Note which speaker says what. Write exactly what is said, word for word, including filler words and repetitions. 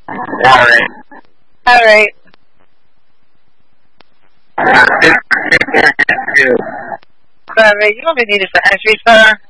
Speaker 1: Alright.
Speaker 2: Alright.
Speaker 1: Sorry,
Speaker 2: You don't need it for entry, sir.